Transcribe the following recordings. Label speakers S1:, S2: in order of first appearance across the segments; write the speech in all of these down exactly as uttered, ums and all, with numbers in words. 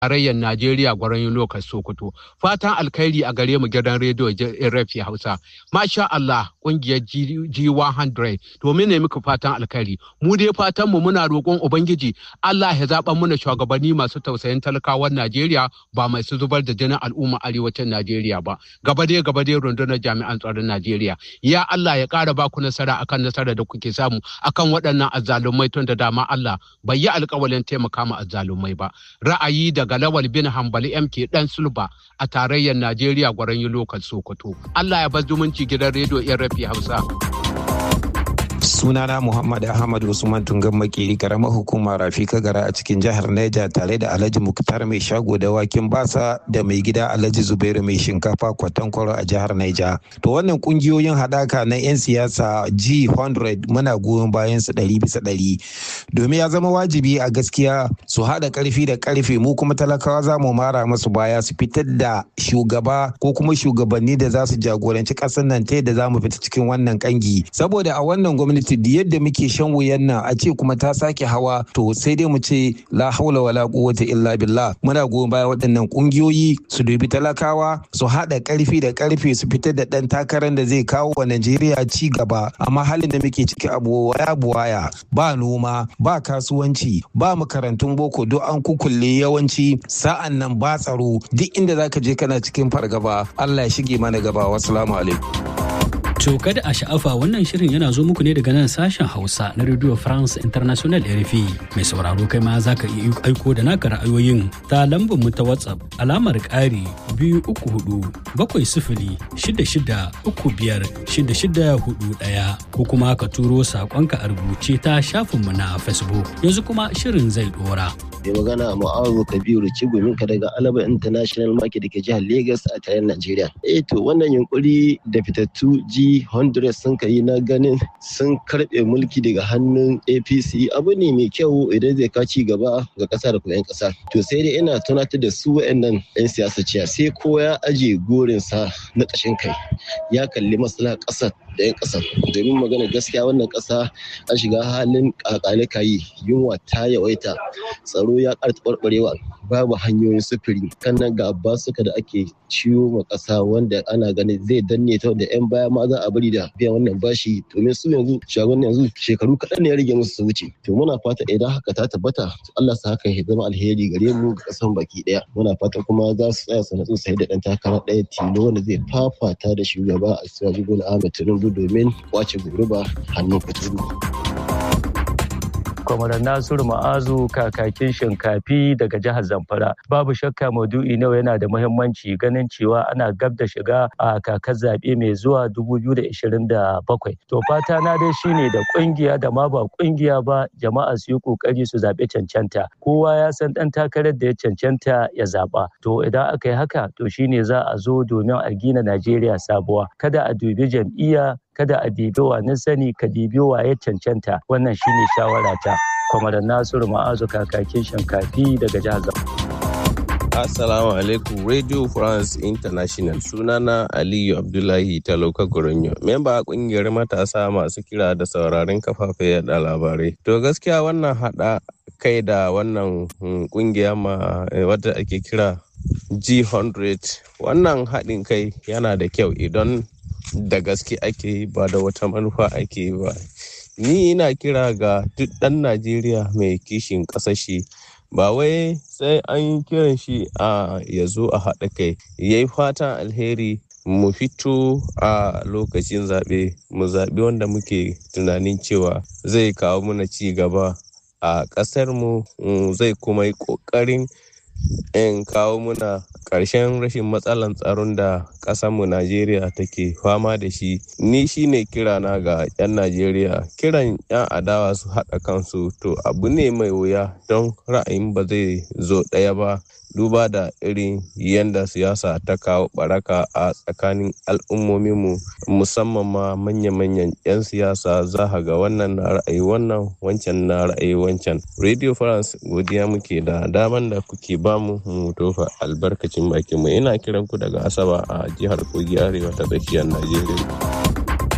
S1: tarayyar Najeriya gwaran lokacin Sokoto. Fatan alkhairi a gare mu gidan rediyo Rafi Hausa. Masha Allah kungiyar G one hundred domin ne muku fatan alkhairi. Mu dai fatan mu muna roƙon Ubangiji Allah ya zaɓa muna shugabanni masu tausayin talakawan Najeriya ba mai su zubar da jinin al'umma arewacin Najeriya ba. Gaba dai gaba dai rundunar jami'an tsaron Najeriya. Ya Allah ya ƙara ba ku nasara akan nasara da kuke samu akan waɗannan azzalumai tun da dama Allah bai yi alƙawalin taimaka ma azzalumai ba. Ra'ayi daga Lawal bin Hambali M K Dan Sulba a tarayyar Najeriya gwaran yi lokacin Sokoto. Allah ya bar zumunci gidan rediyo Rafi Hausa.
S2: Sunana Muhammad Ahmad Usman Tungan Makeri, karamar hukumar Rafi Kagara a cikin jihar Niger, tare da Alhaji Muktar mai shago da wakin basa da mai gida Alhaji Zubairu mai shinkafa Kwatankwaro a jihar Niger. To wannan kungiyoyin hadaka na 'yan siyasa G one hundred muna goyon bayan su ɗari bisa ɗari. Domin ya zama wajibi a gaskiya su haɗa ƙarfi da ƙarfe, mu kuma talakawa za mu mara masu baya su fitar da shugaba ko kuma shugabanni da za su jagoranci ƙasar nan ta yadda za mu fita cikin wannan kangi. Saboda a wannan gwamnati gwamnati da yadda muke shan wuyan nan a ce kuma ta sake hawa, to sai dai mu ce la haula wala quwwata illa billah. Muna goyon baya waɗannan kungiyoyi su dubi talakawa, su haɗa ƙarfi da ƙarfe, su fitar da ɗan takarar da zai kawo wa Najeriya ci gaba. Amma halin da muke ciki abu waya buwaya, ba noma, ba kasuwanci, ba makarantun boko, duk an kukulle yawanci, sa'an nan ba tsaro, duk inda zaka je kana cikin fargaba. Allah ya shige mana gaba. Wassalamu alaikum.
S3: To kada a sha'afa, wannan shirin yana zo muku ne daga nan sashen Hausa na Radio France International R F I. Mai sauraro kai ma za ka iya aiko da naka ra'ayoyin ta lambar mu ta WhatsApp alamar ƙari biyu uku hudu bakwai sifili shida shida uku biyar shida shida hudu ɗaya, ko kuma ka turo saƙonka a rubuce ta shafinmu na Facebook. Yanzu kuma shirin zai ɗora.
S4: Mai magana Mu'azu Kabiru Cigumin ka daga Alaba International Market da ke jihar Lagos a tarayyar Najeriya. Eh to wannan yunkuri da fitattu G one hundred sun kai na ganin sun karbe mulki daga hannun A P C abu ne mai kyau idan zai ka ci gaba ga kasa da kuma 'yan kasa. To sai dai ina tunatar da su wayannan 'yan siyasa ciya sai kowa ya aje gorinsa na ƙashin kai, ya kalli maslahar ƙasar da 'yan ƙasar. Domin magana gaskiya wannan ƙasa an shiga halin kakale kayi, yunwa ta yawaita, tsaro ya ƙara taɓarɓarewa, babu hanyoyin sufuri, kannan ga basuka da ake ciwo ma ƙasa wanda ana ganin zai danne ta da 'yan baya ma za a bari da biyan wannan bashi, domin su yanzu shagon yanzu shekaru kaɗan ne ya rage musu su wuce. To muna fata idan haka ta tabbata Allah sa haka ya zama alheri gare mu ga ƙasan baki ɗaya. Muna fata kuma za su tsaya su natsu sai da ɗan takara ɗaya tilo wanda zai fafata da shugaba a Siraji Bola Ahmed Tinubu domin kwace gurba hannun kuturu.
S5: Kwamarar Nasiru Ma'azu kakakin shinkafi daga jihar Zamfara. Babu shakka maudu'i nawa yana da muhimmanci ganin cewa ana gab da shiga a kakar zaɓe mai zuwa dubu biyu da ishirin da bakwai. To fata na dai shine da ƙungiya da ma ba ƙungiya ba, jama'a su yi ƙoƙari su zaɓi cancanta. Kowa ya san ɗan takarar da ya cancanta ya zaɓa. To idan aka yi haka to shine za a zo domin a gina Najeriya sabuwa. Kada a dubi jam'iyya, kada a dibi wa na sani, ka dibi wa ya cancanta. Wannan shine shawara ta. Kwamarar Nasiru Ma'azu kakakin shinkafi daga jihar Zamfara.
S6: Assalamu alaikum Radio France International. Sunana Aliyu Abdullahi Talauka Goronyo, memba kungiyar matasa masu kira da sauraron kafafen yada labarai. To gaskiya wannan hada kai da wannan kungiya ma wadda ake kira G one hundred, wannan haɗin kai yana da kyau idan da gaske ake ba da wata manufa ake ba. Ni ina kira ga duk ɗan Najeriya mai kishin ƙasashe, ba wai sai an yi kiran shi a ya zo a haɗa kai, ya yi fatan alheri, mu fito a lokacin zaɓe, mu zaɓi wanda muke tunanin cewa zai kawo mana ci gaba a ƙasarmu, zai kuma yi ƙoƙarin in kawo muna ƙarshen rashin matsalan tsaron da ƙasarmu Najeriya take fama da shi. Ni shine kirana ga 'yan Najeriya, kiran 'yan adawa su haɗa kansu to abu ne mai wuya don ra'ayin ba zai zo ɗaya ba, duba da irin yadda siyasa ta kawo baraka a tsakanin al'ummominmu, musamman ma manya-manyan 'yan siyasa za ga wannan na ra'ayi wannan, wancan na ra'ayi wancan. Radio France godiya muke da daman da kuke bamu mu tofa albarkacin bakinmu. Ina kiran ku daga Asaba a jihar Kogi Arewa ta tsakiyar Najeriya.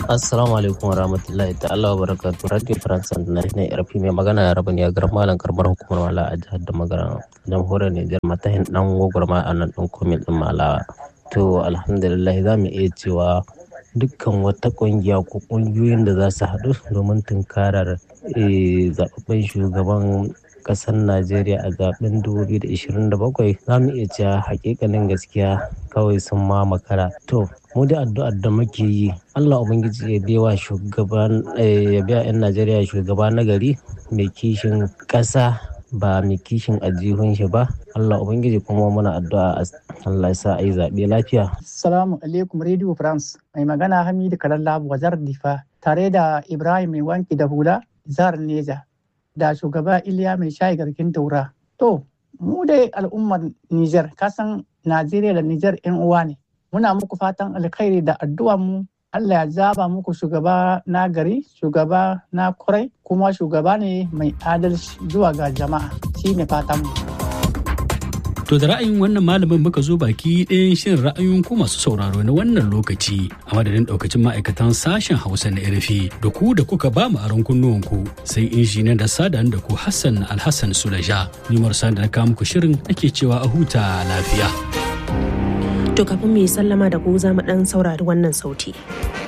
S7: Assalamu alaikum wa rahmatullahi ta'ala wa barakatuh. Radio France International R F mai magana ya rabu ne a garin Malam karamar hukumar Mala a jihar da Magana jamhuriyar Nijar matahin dan gwagwarma a nan ɗin komin ɗin Malawa. To alhamdulillah za mu iya cewa dukkan wata ƙungiya ko ƙungiyoyin da za su haɗu domin tunkarar zaɓaɓɓen shugaban ƙasar Najeriya a zaɓen dubu biyu da ishirin da bakwai za mu iya cewa hakikanin gaskiya kawai sun ma makara. To mu da addu'ar da muke yi Allah Ubangiji ya biya shugaban ya biya 'yan Najeriya shugaba na gari mai kishin ƙasa ba mai kishin ajihun shi ba. Allah Ubangiji kuma muna addu'a Allah ya sa a yi zaɓe lafiya.
S8: Assalamu alaikum Radio France mai magana Hamidu Karalla Wazar Difa tare da Ibrahim mai wanki da hula Zar Neja da shugaba Iliya mai shayi garkin Taura. To mu dai al'ummar Nijar kasan Najeriya da Nijar 'yan uwa ne. Muna muku fatan alkhairi da addu'ar mu Allah ya zaba muku shugaba na gari, shugaba na kurai, kuma shugaba ne mai adalci zuwa ga jama'a. Shi ne fatan mu.
S3: To da ra'ayin wannan malamin muka zo baki ɗayan shirin ra'ayoyin ku masu sauraro na wannan lokaci a madadin ɗaukacin ma'aikatan sashen Hausa na R F I da ku da kuka ba mu aron kunnuwanku sai injiniyan da sadan da ku Hassan Alhassan Sulaja. Ni Marsan da na kawo muku shirin nake cewa a huta lafiya.
S9: To kafin mu yi sallama da ku za mu ɗan saurari wannan sauti.